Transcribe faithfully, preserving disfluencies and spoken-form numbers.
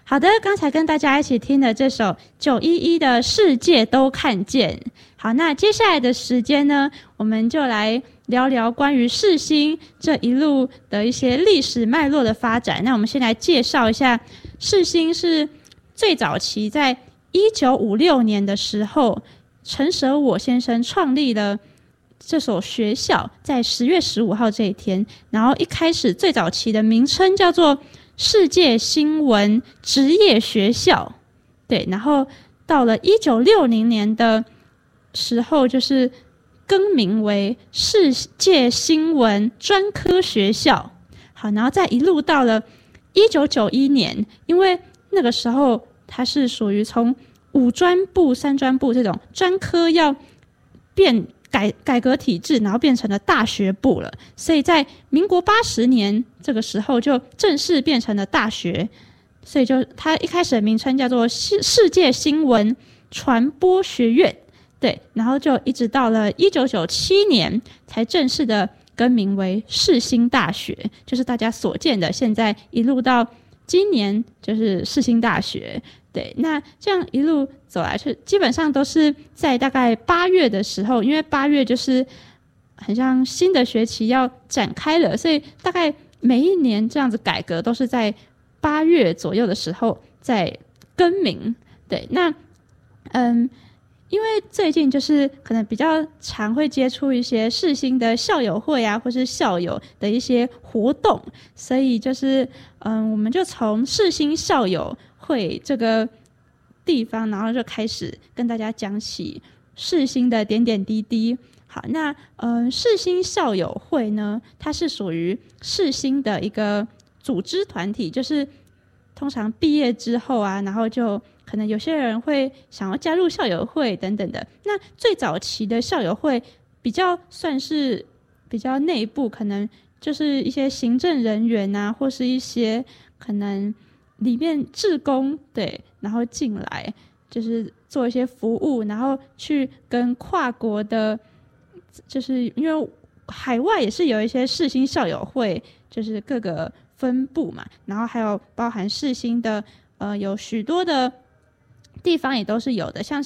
好的，刚才跟大家一起听的这首九一一的世界都看见。好，那接下来的时间呢，我们就来聊聊关于世新这一路的一些历史脉络的发展。那我们先来介绍一下，世新是最早期在一九五六年的时候，陈舍我先生创立了这所学校，在十月十五号这一天。然后一开始最早期的名称叫做世界新闻职业学校，对，然后到了一九六零年的时候，就是更名为世界新闻专科学校。好，然后再一路到了一九九一年，因为那个时候它是属于从五专部、三专部这种专科要变改改革体制，然后变成了大学部了，所以在民国八十年这个时候就正式变成了大学，所以就它一开始的名称叫做世界新闻传播学院，对，然后就一直到了一九九七年才正式的更名为世新大学，就是大家所见的现在一路到今年就是世新大学。对，那这样一路走来，是基本上都是在大概八月的时候，因为八月就是很像新的学期要展开了，所以大概每一年这样子改革都是在八月左右的时候在更名。对，那嗯，因为最近就是可能比较常会接触一些世新的校友会啊，或是校友的一些活动，所以就是嗯，我们就从世新校友会这个地方，然后就开始跟大家讲起世新的点点滴滴。好，那呃，世新校友会呢，它是属于世新的一个组织团体，就是通常毕业之后啊，然后就可能有些人会想要加入校友会等等的。那最早期的校友会比较算是比较内部，可能就是一些行政人员啊，或是一些可能里面志工，对，然后进来就是做一些服务，然后去跟跨国的，就是因为海外也是有一些世新校友会，就是各个分部嘛，然后还有包含世新的呃有许多的地方也都是有的，像